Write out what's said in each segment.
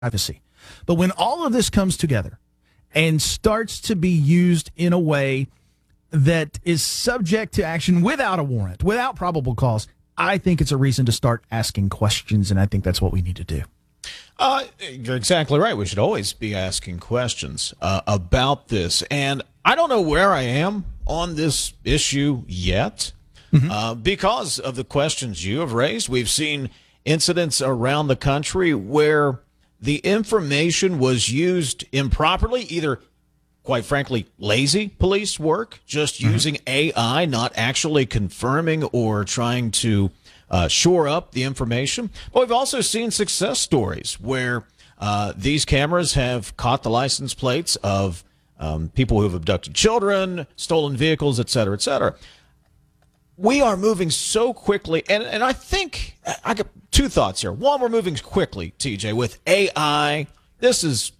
privacy. But when all of this comes together and starts to be used in a way that is subject to action without a warrant, without probable cause, I think it's a reason to start asking questions, and I think that's what we need to do. You're exactly right. We should always be asking questions about this. And I don't know where I am on this issue yet because of the questions you have raised. We've seen incidents around the country where the information was used improperly, either, quite frankly, lazy police work, just using AI, not actually confirming or trying to shore up the information. But we've also seen success stories where these cameras have caught the license plates of people who have abducted children, stolen vehicles, et cetera, et cetera. We are moving so quickly, and I think I got two thoughts here. One, we're moving quickly, TJ, with AI. This is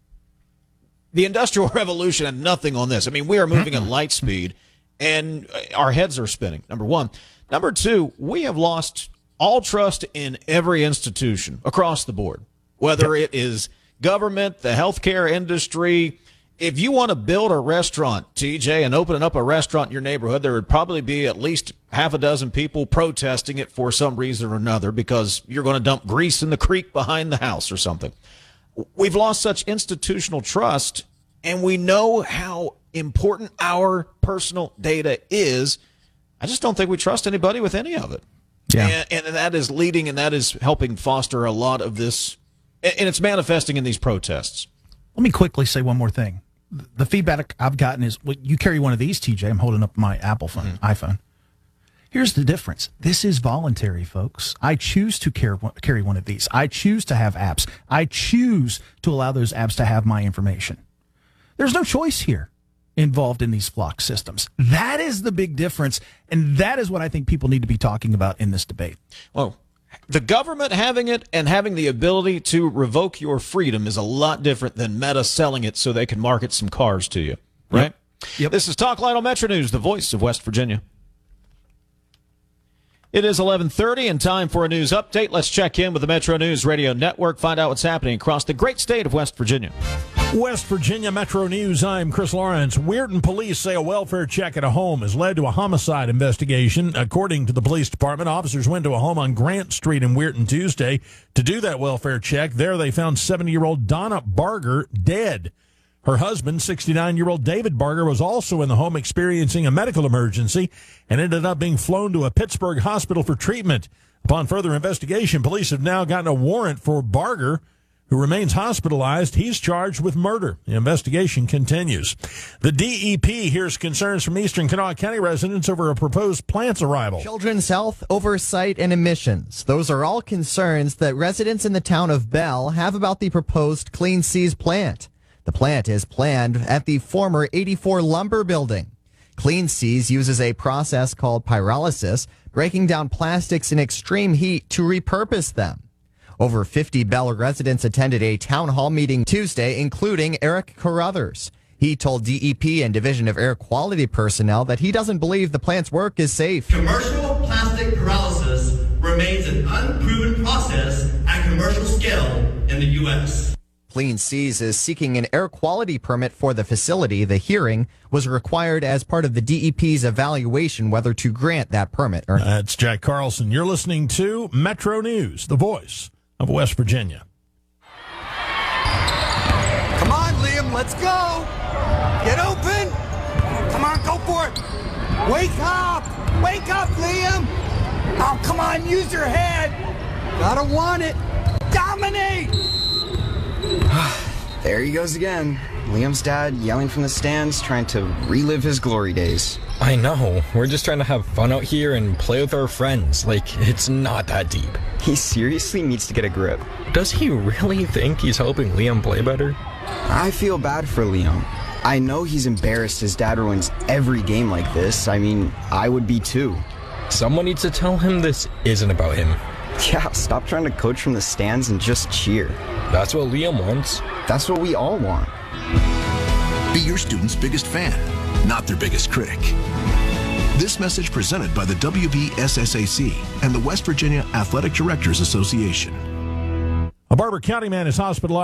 the Industrial Revolution and nothing on this. I mean, we are moving at light speed, and our heads are spinning, number one. Number two, we have lost all trust in every institution across the board, whether it is government, the healthcare industry. If you want to build a restaurant, TJ, and open up a restaurant in your neighborhood, there would probably be at least half a dozen people protesting it for some reason or another because you're going to dump grease in the creek behind the house or something. We've lost such institutional trust, and we know how important our personal data is. I just don't think we trust anybody with any of it. Yeah. And that is leading, and that is helping foster a lot of this, and it's manifesting in these protests. Let me quickly say one more thing. The feedback I've gotten is, well, you carry one of these, TJ. I'm holding up my Apple phone, iPhone. Here's the difference. This is voluntary, folks. I choose to carry one of these. I choose to have apps. I choose to allow those apps to have my information. There's no choice here involved in these flock systems. That is the big difference, and that is what I think people need to be talking about in this debate. Well, the government having it and having the ability to revoke your freedom is a lot different than Meta selling it so they can market some cars to you, right? Yep. This is Talk Light on Metro News, the voice of West Virginia. It is 11:30 and time for a news update. Let's check in with the Metro News Radio Network, find out what's happening across the great state of West Virginia. West Virginia Metro News, I'm Chris Lawrence. Weirton police say a welfare check at a home has led to a homicide investigation. According to the police department, officers went to a home on Grant Street in Weirton Tuesday to do that welfare check. There they found 70-year-old Donna Barger dead. Her husband, 69-year-old David Barger, was also in the home experiencing a medical emergency and ended up being flown to a Pittsburgh hospital for treatment. Upon further investigation, police have now gotten a warrant for Barger, who remains hospitalized. He's charged with murder. The investigation continues. The DEP hears concerns from Eastern Kanawha County residents over a proposed plant's arrival. Children's health, oversight, and emissions. Those are all concerns that residents in the town of Bell have about the proposed Clean Seas plant. The plant is planned at the former 84 Lumber Building. Clean Seas uses a process called pyrolysis, breaking down plastics in extreme heat to repurpose them. Over 50 Bell residents attended a town hall meeting Tuesday, including Eric Carruthers. He told DEP and Division of Air Quality personnel that he doesn't believe the plant's work is safe. Commercial plastic pyrolysis remains an unproven process at commercial scale in the U.S. Clean Seas is seeking an air quality permit for the facility. The hearing was required as part of the DEP's evaluation whether to grant that permit. That's Jack Carlson. You're listening to Metro News, the voice of West Virginia. Come on, Liam, let's go. Get open. Come on, go for it. Wake up. Wake up, Liam. Oh, come on, use your head. Gotta want it. Dominate. There he goes again. Liam's dad yelling from the stands, trying to relive his glory days. I know. We're just trying to have fun out here and play with our friends. Like, it's not that deep. He seriously needs to get a grip. Does he really think he's helping Liam play better? I feel bad for Liam. I know he's embarrassed his dad ruins every game like this. I mean, I would be too. Someone needs to tell him this isn't about him. Yeah, stop trying to coach from the stands and just cheer. That's what Liam wants. That's what we all want. Be your student's biggest fan, not their biggest critic. This message presented by the WVSSAC and the West Virginia Athletic Directors Association. A Barber County man is hospitalized